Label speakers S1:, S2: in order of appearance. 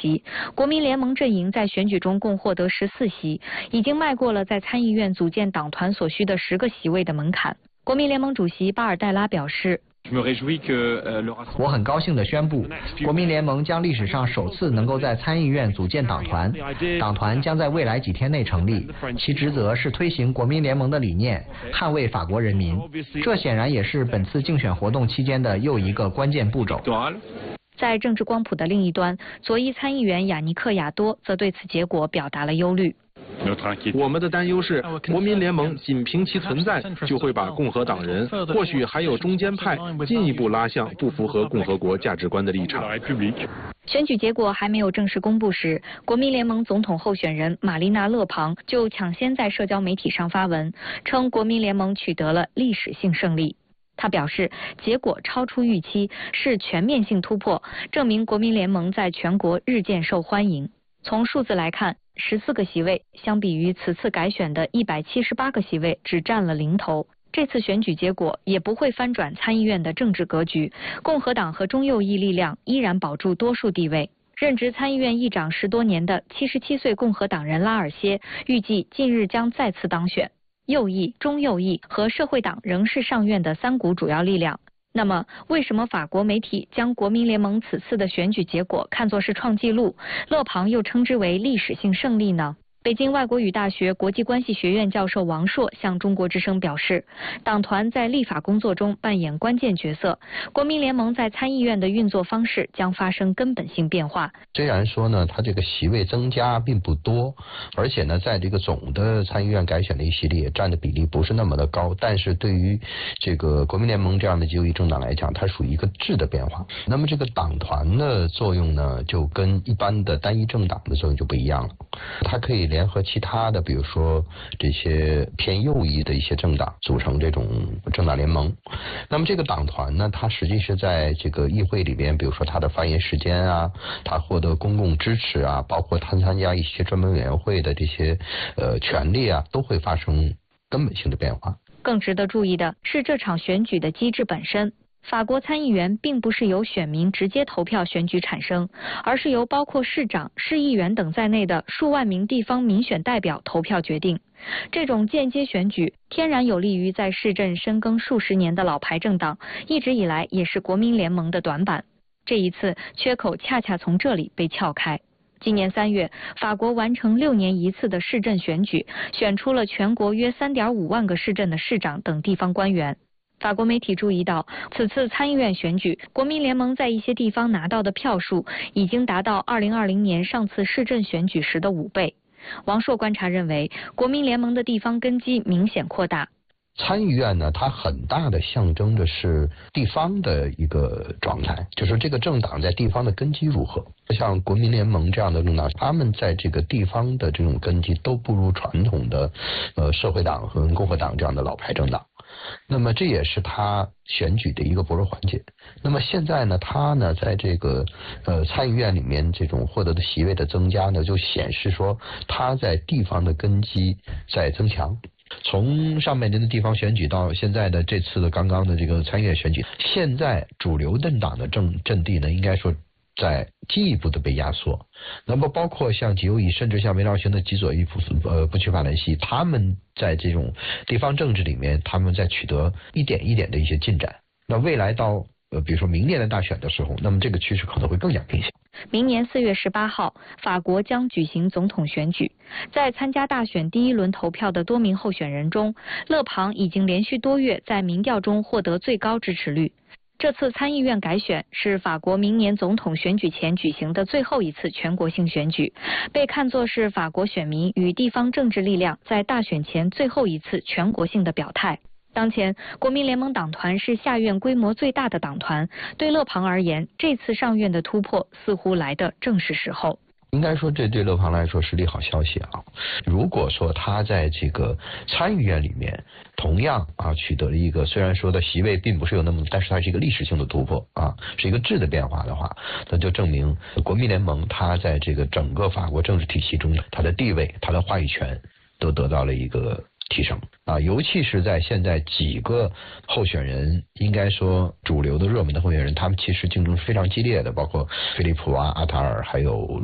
S1: 席。国民联盟阵营在选举中共获得14席，已经迈过了在参议院组建党团所需的10个席位的门槛。国民联盟主席巴尔代拉表示，
S2: 我很高兴地宣布，国民联盟将历史上首次能够在参议院组建党团，党团将在未来几天内成立，其职责是推行国民联盟的理念，捍卫法国人民。这显然也是本次竞选活动期间的又一个关键步骤。
S1: 在政治光谱的另一端，左翼参议员雅尼克·亚多则对此结果表达了忧虑。
S3: 我们的担忧是，国民联盟仅凭其存在，就会把共和党人，或许还有中间派，进一步拉向不符合共和国价值观的立场。
S1: 选举结果还没有正式公布时，国民联盟总统候选人玛丽娜·勒庞就抢先在社交媒体上发文，称国民联盟取得了历史性胜利。他表示，结果超出预期，是全面性突破，证明国民联盟在全国日渐受欢迎。从数字来看，14个席位相比于此次改选的178个席位只占了零头。这次选举结果也不会翻转参议院的政治格局，共和党和中右翼力量依然保住多数地位。任职参议院议长10多年的77岁共和党人拉尔谢预计近日将再次当选。右翼、中右翼和社会党仍是上院的3股主要力量。那么，为什么法国媒体将国民联盟此次的选举结果看作是创纪录，勒庞又称之为历史性胜利呢？北京外国语大学国际关系学院教授王硕向中国之声表示，党团在立法工作中扮演关键角色，国民联盟在参议院的运作方式将发生根本性变化。
S4: 虽然说呢，它这个席位增加并不多，而且呢，在这个总的参议院改选的一系列占的比例不是那么的高，但是对于这个国民联盟这样的右翼政党来讲，它属于一个质的变化。那么这个党团的作用呢，就跟一般的单一政党的作用就不一样了，它可以联合其他的，比如说这些偏右翼的一些政党组成这种政党联盟。那么这个党团呢，它实际是在这个议会里边，比如说它的发言时间啊，它获得公共支持啊，包括它参加一些专门委员会的这些权利啊，都会发生根本性的变化。
S1: 更值得注意的是这场选举的机制本身。法国参议员并不是由选民直接投票选举产生，而是由包括市长、市议员等在内的数万名地方民选代表投票决定。这种间接选举天然有利于在市镇深耕数十年的老牌政党，一直以来也是国民联盟的短板。这一次缺口恰恰从这里被撬开。今年3月，法国完成6年一次的市镇选举，选出了全国约3.5万个市镇的市长等地方官员。法国媒体注意到，此次参议院选举，国民联盟在一些地方拿到的票数已经达到2020年上次市镇选举时的5倍。王硕观察认为，国民联盟的地方根基明显扩大。
S4: 参议院呢，它很大的象征的是地方的一个状态，就是这个政党在地方的根基如何。像国民联盟这样的政党，他们在这个地方的这种根基都不如传统的社会党和共和党这样的老牌政党。那么这也是他选举的一个薄弱环节。那么现在呢，他呢在这个参议院里面这种获得的席位的增加呢，就显示说他在地方的根基在增强。从上半年的地方选举到现在的这次的刚刚的这个参议院选举，现在主流政党的阵地呢，应该说在进一步的被压缩。那么包括像极右翼，甚至像梅朗雄的极左翼不屈法兰西，他们在这种地方政治里面，他们在取得一点一点的一些进展。那未来到比如说明年的大选的时候，那么这个趋势可能会更加明显。
S1: 明年4月18号，法国将举行总统选举。在参加大选第一轮投票的多名候选人中，勒庞已经连续多月在民调中获得最高支持率。这次参议院改选是法国明年总统选举前举行的最后一次全国性选举，被看作是法国选民与地方政治力量在大选前最后一次全国性的表态。当前，国民联盟党团是下院规模最大的党团，对勒庞而言，这次上院的突破似乎来得正是时候。
S4: 应该说这对勒庞来说是利好消息啊。如果说他在这个参议院里面同样取得了一个，虽然说的席位并不是有那么，但是它是一个历史性的突破是一个质的变化的话，那就证明国民联盟它在这个整个法国政治体系中，它的地位、它的话语权都得到了一个提升尤其是在现在几个候选人，应该说主流的热门的候选人，他们其实竞争是非常激烈的，包括菲利普阿塔尔还有